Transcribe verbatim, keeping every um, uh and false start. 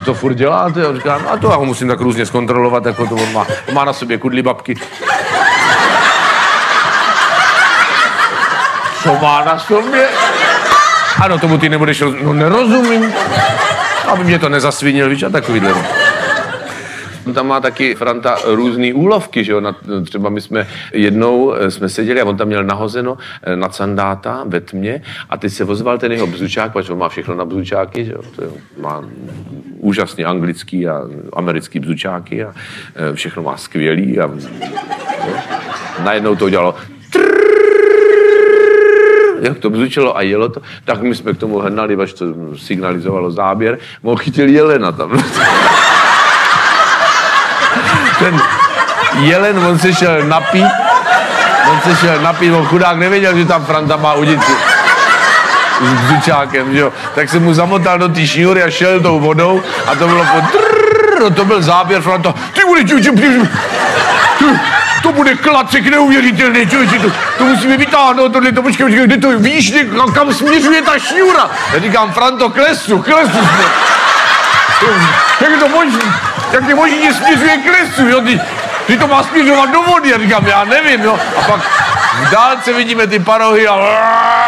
to furt děláte? A říkám, a to já ho musím tak různě zkontrolovat, jako to on má, má na sobě kudly babky. Co má na sobě? Ano, tomu ty nebudeš roz... No nerozumím. Aby mě to nezasvinil, víš, a takovýhle. Tam má taky Franta různý úlovky, že jo, na, třeba my jsme jednou jsme seděli a on tam měl nahozeno na sandáta ve tmě a teď se ozval ten jeho bzučák, protože on má všechno na bzučáky, že jo, to jo, má úžasně anglický a americký bzučáky a všechno má skvělý a jo. Najednou to udělalo jak to bzučilo a jelo to, tak my jsme k tomu hrnali, až to signalizovalo záběr, on chytil jelena tam. Ten jelen, on se šel napít, on se šel napít, on chudák nevěděl, že tam Franta má udici s bzučákem, že jo. Tak se mu zamotal do té šňůry a šel tou vodou a to bylo po trrrr, no to byl záběr Franta, ty bude čuči, to bude klacek neuvěřitelný, čuči, to, to musíme vytáhnout, tohle, to počkej, počkej, kde to víš, ne, kam směřuje ta šňůra? Já říkám, Franto, klesu, klesu jsme. Jak je to možný? Jak je možný, že směřuje k lesu, jo? Ty, ty to má směřovat do vody, já říkám, já nevím, jo? A pak v dálce vidíme ty parohy a